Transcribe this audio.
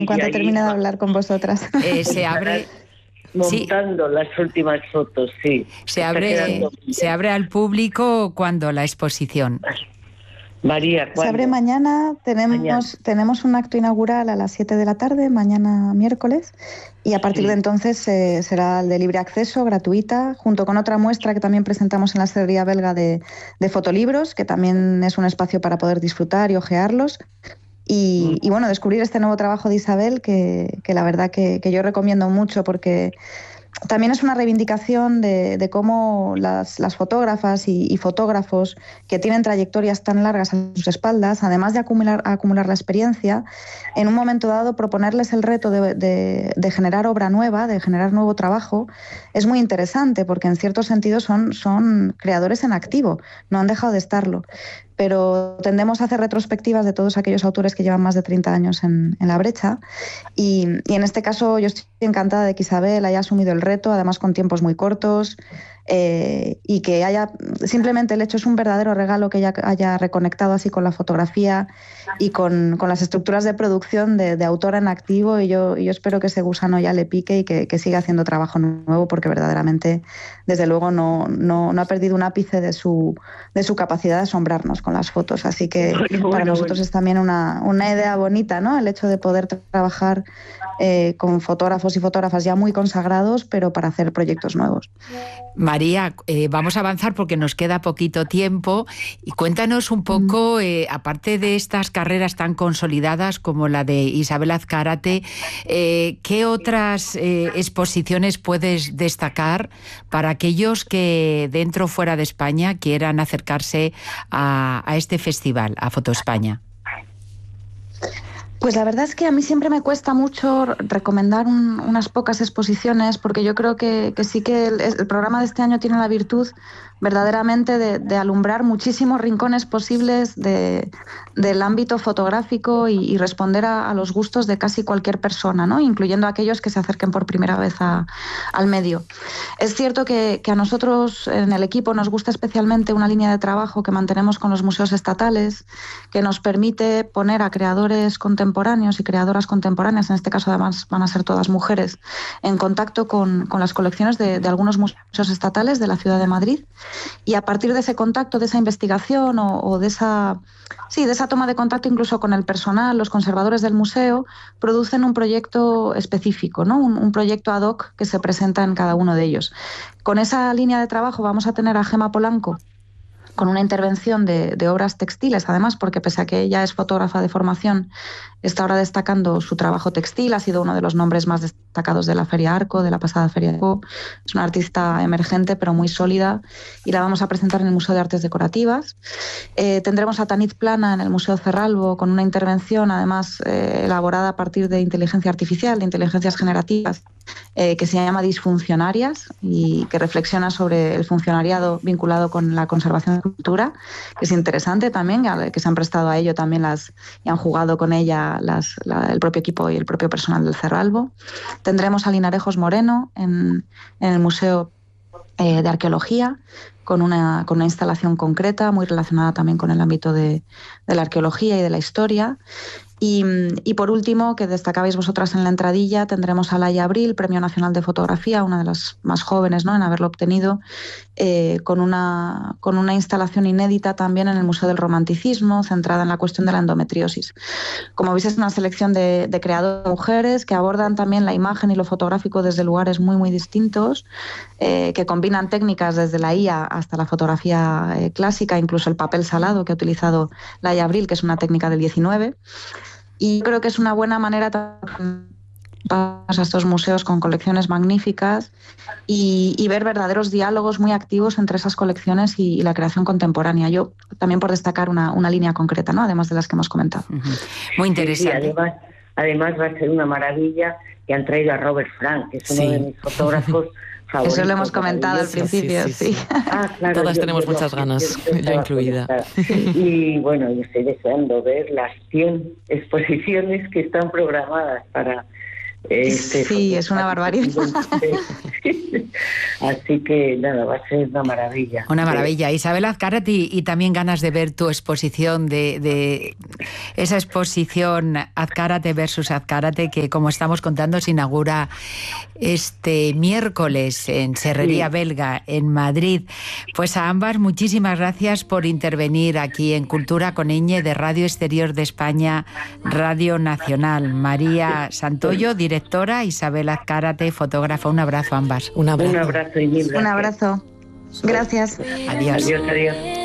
cuanto allí termine de hablar con vosotras. Se abre... montando las últimas fotos, sí. Se abre al público cuando la exposición. María, ¿cuándo? Se abre mañana, tenemos un acto inaugural a las 7 de la tarde, mañana miércoles, y a partir de entonces será de libre acceso, gratuita, junto con otra muestra que también presentamos en la Sedería Belga de fotolibros, que también es un espacio para poder disfrutar y hojearlos. Y bueno, descubrir este nuevo trabajo de Isabel, que la verdad que yo recomiendo mucho, porque también es una reivindicación de cómo las fotógrafas y fotógrafos que tienen trayectorias tan largas a sus espaldas, además de acumular la experiencia, en un momento dado proponerles el reto de generar obra nueva, de generar nuevo trabajo, es muy interesante, porque en cierto sentido son creadores en activo, no han dejado de estarlo. Pero tendemos a hacer retrospectivas de todos aquellos autores que llevan más de 30 años en la brecha, y en este caso yo estoy encantada de que Isabel haya asumido el reto, además con tiempos muy cortos, y que simplemente el hecho es un verdadero regalo que ella haya reconectado así con la fotografía y con las estructuras de producción de autora en activo, y yo espero que ese gusano ya le pique y que siga haciendo trabajo nuevo, porque verdaderamente, desde luego, no ha perdido un ápice de su capacidad de asombrarnos con las fotos, así que para nosotros es también una idea bonita, ¿no? El hecho de poder trabajar con fotógrafos y fotógrafas ya muy consagrados, pero para hacer proyectos nuevos. María, vamos a avanzar porque nos queda poquito tiempo, y cuéntanos un poco, aparte de estas carreras tan consolidadas como la de Isabel Azcárate, ¿qué otras exposiciones puedes destacar para aquellos que dentro o fuera de España quieran acercarse a este festival, a Foto España? Pues la verdad es que a mí siempre me cuesta mucho recomendar unas pocas exposiciones, porque yo creo que sí que el programa de este año tiene la virtud verdaderamente de alumbrar muchísimos rincones posibles del ámbito fotográfico y responder a los gustos de casi cualquier persona, ¿no? Incluyendo a aquellos que se acerquen por primera vez al medio. Es cierto que a nosotros en el equipo nos gusta especialmente una línea de trabajo que mantenemos con los museos estatales, que nos permite poner a creadores contemporáneos y creadoras contemporáneas, en este caso además van a ser todas mujeres, en contacto con las colecciones de algunos museos estatales de la ciudad de Madrid. Y a partir de ese contacto, de esa investigación o de esa toma de contacto incluso con el personal, los conservadores del museo producen un proyecto específico, ¿no? Un proyecto ad hoc que se presenta en cada uno de ellos. Con esa línea de trabajo vamos a tener a Gema Polanco con una intervención de obras textiles, además, porque pese a que ella es fotógrafa de formación, está ahora destacando su trabajo textil, ha sido uno de los nombres más destacados de la Feria Arco, de la pasada Feria Arco. Es una artista emergente, pero muy sólida, y la vamos a presentar en el Museo de Artes Decorativas. Tendremos a Tanit Plana en el Museo Cerralbo con una intervención, además, elaborada a partir de inteligencia artificial, de inteligencias generativas, que se llama Disfuncionarias, y que reflexiona sobre el funcionariado vinculado con la conservación de la cultura, que es interesante también, que se han prestado a ello también y han jugado con ella el propio equipo y el propio personal del Cerralbo. Tendremos a Linarejos Moreno en el Museo de Arqueología, con una instalación concreta muy relacionada también con el ámbito de la arqueología y de la historia. Y por último, que destacabais vosotras en la entradilla, tendremos a Laia Abril, Premio Nacional de Fotografía, una de las más jóvenes, ¿no?, en haberlo obtenido, con una instalación inédita también en el Museo del Romanticismo, centrada en la cuestión de la endometriosis. Como veis, es una selección de creadoras mujeres que abordan también la imagen y lo fotográfico desde lugares muy, muy distintos, que combinan técnicas desde la IA hasta la fotografía clásica, incluso el papel salado que ha utilizado Laia Abril, que es una técnica del 19. Y creo que es una buena manera también para estos museos con colecciones magníficas y ver verdaderos diálogos muy activos entre esas colecciones y la creación contemporánea. Yo también por destacar una línea concreta, ¿no?, además de las que hemos comentado. Muy interesante. Sí, además va a ser una maravilla que han traído a Robert Frank, que es uno de mis fotógrafos favoritos. Eso lo hemos comentado al principio, sí. Claro, todas tenemos muchas ganas, yo incluida. Y bueno, yo estoy deseando ver las 100 exposiciones que están programadas para Sí, es una barbaridad. Así que nada, va a ser una maravilla. Una maravilla. Isabel Azcárate, y también ganas de ver tu exposición, de esa exposición Azcárate versus Azcárate, que como estamos contando se inaugura este miércoles en Serrería Belga, en Madrid. Pues a ambas, muchísimas gracias por intervenir aquí en Cultura con Ñ de Radio Exterior de España, Radio Nacional. María Santoyo, directora, Isabel Azcárate, fotógrafa. Un abrazo a ambas. Un abrazo. Un abrazo y mil gracias. Un abrazo. Gracias. Adiós. Adiós, adiós.